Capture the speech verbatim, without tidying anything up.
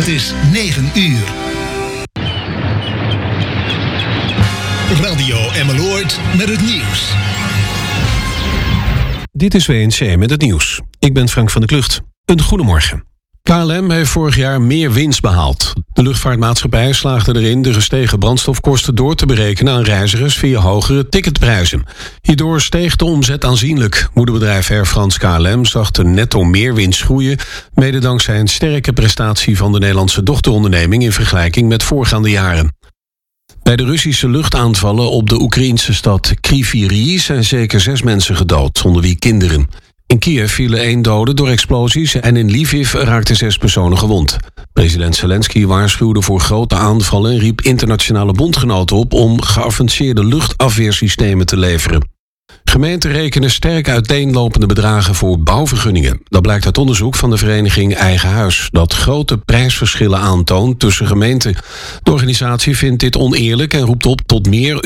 Het is negen uur. Radio Emmeloord met het nieuws. Dit is W N C met het nieuws. Ik ben Frank van der Klucht. Een goedemorgen. K L M heeft vorig jaar meer winst behaald. De luchtvaartmaatschappij slaagde erin de gestegen brandstofkosten door te berekenen aan reizigers via hogere ticketprijzen. Hierdoor steeg de omzet aanzienlijk. Moederbedrijf Air France K L M zag de netto meerwinst groeien, mede dankzij een sterke prestatie van de Nederlandse dochteronderneming in vergelijking met voorgaande jaren. Bij de Russische luchtaanvallen op de Oekraïnse stad Kryvyi Rih zijn zeker zes mensen gedood, onder wie kinderen. In Kiev vielen één dode door explosies en in Lviv raakten zes personen gewond. President Zelensky waarschuwde voor grote aanvallen en riep internationale bondgenoten op om geavanceerde luchtafweersystemen te leveren. Gemeenten rekenen sterk uiteenlopende bedragen voor bouwvergunningen. Dat blijkt uit onderzoek van de vereniging Eigen Huis, dat grote prijsverschillen aantoont tussen gemeenten. De organisatie vindt dit oneerlijk en roept op tot meer